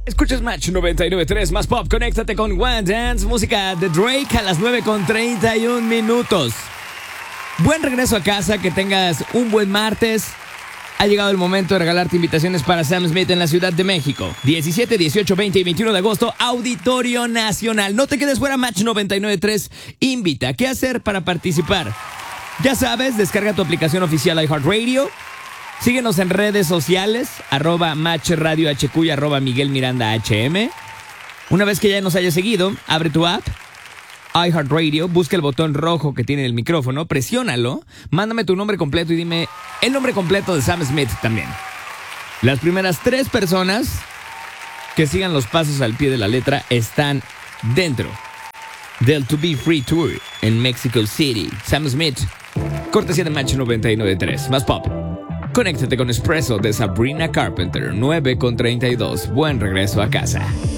Escuchas Match 99.3 más pop. Conéctate con One Dance, música de Drake a las 9:31. Buen regreso a casa, que tengas un buen martes. Ha llegado el momento de regalarte invitaciones para Sam Smith en la Ciudad de México. 17, 18, 20 y 21 de agosto, Auditorio Nacional. No te quedes fuera, Match 99.3 invita. ¿Qué hacer para participar? Ya sabes, descarga tu aplicación oficial iHeartRadio. Síguenos en redes sociales, @MatchRadioHQ y @MiguelMirandaHM. Una vez que ya nos hayas seguido, abre tu app, iHeartRadio, busca el botón rojo que tiene el micrófono, presiónalo, mándame tu nombre completo y dime el nombre completo de Sam Smith también. Las primeras 3 personas que sigan los pasos al pie de la letra están dentro del To Be Free Tour en Mexico City. Sam Smith, cortesía de Match 99.3, más pop. Conéctate con Espresso de Sabrina Carpenter, 9:32. Buen regreso a casa.